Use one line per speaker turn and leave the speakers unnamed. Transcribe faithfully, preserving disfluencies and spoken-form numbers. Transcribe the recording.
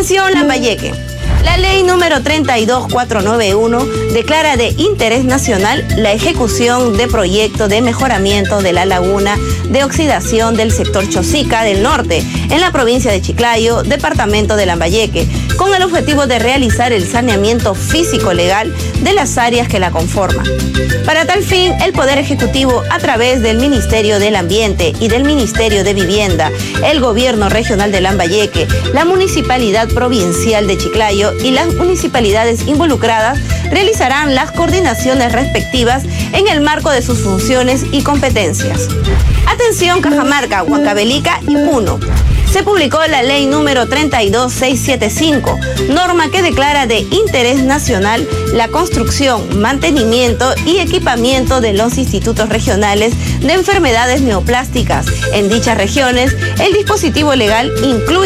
Atención Lambayeque. La ley número treinta y dos mil cuatrocientos noventa y uno declara de interés nacional la ejecución de proyectos de mejoramiento de la laguna de oxidación del sector Chosica del Norte, en la provincia de Chiclayo, departamento de Lambayeque, con el objetivo de realizar el saneamiento físico-legal de las áreas que la conforman. Para tal fin, el Poder Ejecutivo, a través del Ministerio del Ambiente y del Ministerio de Vivienda, el Gobierno Regional de Lambayeque, la Municipalidad Provincial de Chiclayo y las municipalidades involucradas realizarán las coordinaciones respectivas en el marco de sus funciones y competencias. Atención Cajamarca, Huancavelica y Puno. Se publicó la ley número treinta y dos mil seiscientos setenta y cinco, norma que declara de interés nacional la construcción, mantenimiento y equipamiento de los institutos regionales de enfermedades neoplásticas. En dichas regiones, el dispositivo legal incluye